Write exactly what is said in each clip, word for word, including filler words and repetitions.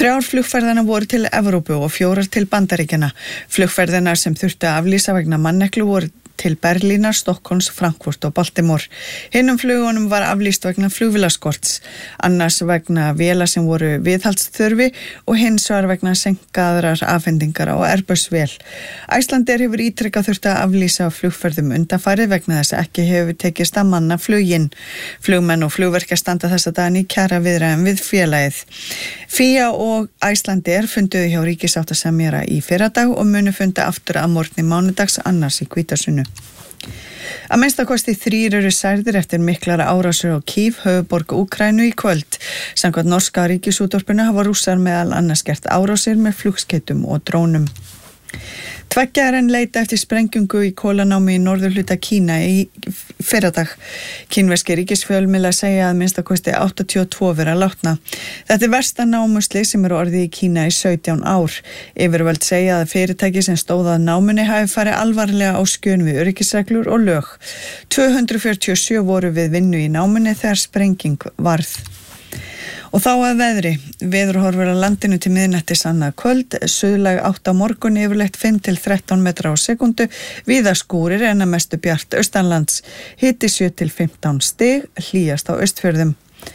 Þrjár flugferðana voru til Evrópu og fjórar til Bandaríkjanna. Flugferðina sem þurftu að aflýsa vegna manneklu voru til Berlínar, Stokkólms, Frankfurt og Baltimore. Hinum flugunum var aflýst vegna flugvélaskorts, annars vegna véla sem voru viðhaldsþurfi og hins var vegna senkaðrar afhendingar á Airbus-vél. Icelandair hefur ítrekað þurft að aflýsa flugferðum undanfarið vegna þess að ekki hefur tekist að manna fluginn. Flugmenn og flugverkjar standa þessa daginn í kjaraviðræðum við félagið. F I A og Icelandair funduðu hjá ríkissáttasemjara í fyrradag og munu funda aftur að morgni mánudags annars í Hvítasunnu. Að minnstakosti þrír eru særðir eftir miklar árásir á Kyiv, höfuðborg Úkraínu í kvöld. Samkvæmt norska ríkisútvarpinu hafa Rússar meðal annars gert árásir með flugskeytum og drónum. Tveggja er enn leita eftir sprengingu í kolanámi í norðurhluta Kína í fyrradag. Kínverski ríkisfjölmiðlar segja að minnstakosti áttatíu og tvö vera látna. Þetta er versta námuslys sem eru orðið í Kína í sautján ár. Yfirvöld segja að fyrirtæki sem stóð að námunni hafi farið alvarlega á skjön við öryggisreglur og lög. tvö hundruð fjörutíu og sjö voru við vinnu í námunni þegar sprenging varð. Og þá að veðri. Veðurhorfur á landinu til miðnættis annað kvöld, suðlæg átt á morgun, yfirleitt fimm til þrettán metra á sekundu, víða skúrir en að mestu bjart austanlands, hiti sjö til fimmtán stig, hlýjast á Austfjörðum.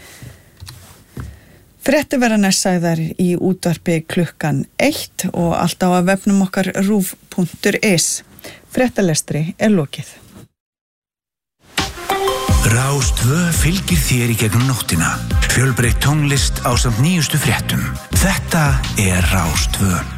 Fréttir verða næst sagðar í útvarpi klukkan eitt og allt á að vefnum okkar rúv punktur is. Fréttalestri er lokið. Rás tvö fylgir þér í gegnum nóttina. Fjölbreytt tónlist ásamt nýjustu fréttum. Þetta er Rás tvö.